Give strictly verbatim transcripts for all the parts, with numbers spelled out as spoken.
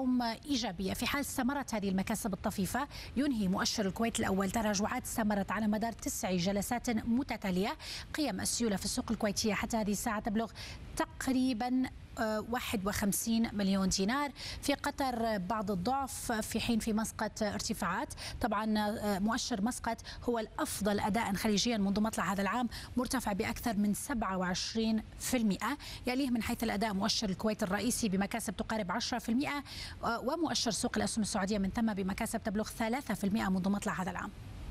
اليوم إيجابية. في حال استمرت هذه المكاسب الطفيفة ينهي مؤشر الكويت الأول تراجعات استمرت على مدار تسع جلسات متتالية. قيم السيولة في السوق الكويتية حتى هذه الساعة تبلغ تقريبا واحد وخمسين مليون دينار. في قطر بعض الضعف في حين في مسقط ارتفاعات. طبعا مؤشر مسقط هو الأفضل أداء خليجيا منذ مطلع هذا العام، مرتفع بأكثر من سبعة وعشرين بالمئة. يليه من حيث الأداء مؤشر الكويت الرئيسي بمكاسب تقارب عشرة بالمئة، ومؤشر سوق الأسهم السعودية من ثم بمكاسب تبلغ ثلاثة بالمئة منذ مطلع هذا العام.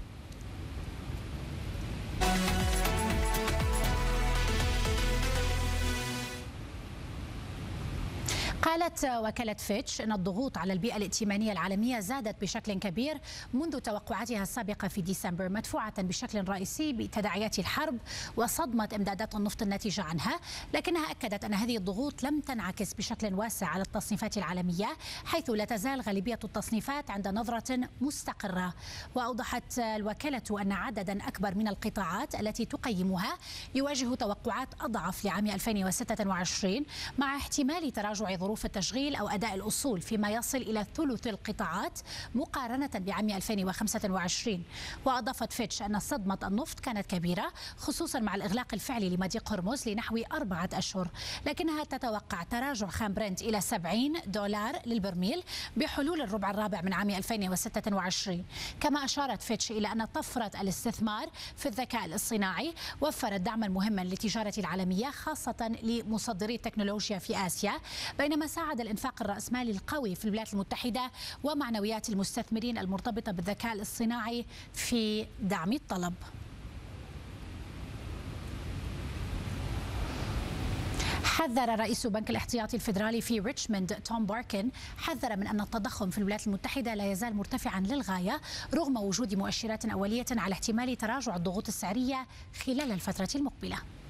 قالت وكالة فيتش أن الضغوط على البيئة الائتمانية العالمية زادت بشكل كبير منذ توقعاتها السابقة في ديسمبر، مدفوعة بشكل رئيسي بتداعيات الحرب وصدمة إمدادات النفط الناتجة عنها، لكنها أكدت أن هذه الضغوط لم تنعكس بشكل واسع على التصنيفات العالمية، حيث لا تزال غالبية التصنيفات عند نظرة مستقرة. وأوضحت الوكالة أن عددا أكبر من القطاعات التي تقيمها يواجه توقعات أضعف لعام ألفين وستة وعشرين، مع احتمال تراجع ظروف التشغيل أو أداء الأصول فيما يصل إلى ثلث القطاعات مقارنة بعام ألفين وخمسة وعشرين. وأضافت فيتش أن صدمة النفط كانت كبيرة خصوصا مع الإغلاق الفعلي لمضيق هرمز لنحو أربعة أشهر، لكنها تتوقع تراجع خام برنت إلى سبعين دولار للبرميل بحلول الربع الرابع من عام ألفين وستة وعشرين. كما أشارت فيتش إلى أن طفرة الاستثمار في الذكاء الاصطناعي وفرت دعما مهما للتجارة العالمية خاصة لمصدري التكنولوجيا في آسيا، بينما ساعد الإنفاق الرأسمالي القوي في الولايات المتحدة ومعنويات المستثمرين المرتبطة بالذكاء الاصطناعي في دعم الطلب. حذر رئيس بنك الاحتياطي الفيدرالي في ريتشموند توم باركن حذر من أن التضخم في الولايات المتحدة لا يزال مرتفعا للغاية رغم وجود مؤشرات أولية على احتمال تراجع الضغوط السعرية خلال الفترة المقبلة.